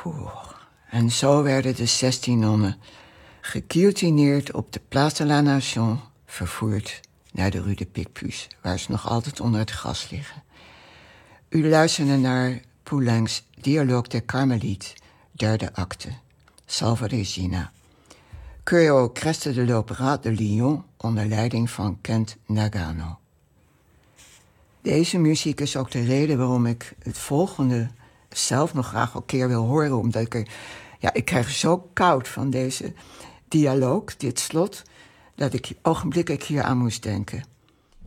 En zo werden de 16 nonnen geguillotineerd op de Place de la Nation, vervoerd naar de Rue de Picpus, waar ze nog altijd onder het gas liggen. U luisterde naar Poulenc's Dialogue der Carmelites, derde acte, Salve Regina. Chœur Creste de l'Opéra de Lyon, onder leiding van Kent Nagano. Deze muziek is ook de reden waarom ik het volgende zelf nog graag een keer wil horen, omdat ik krijg zo koud van deze dialoog, dit slot, dat ik ogenblikkelijk hier aan moest denken.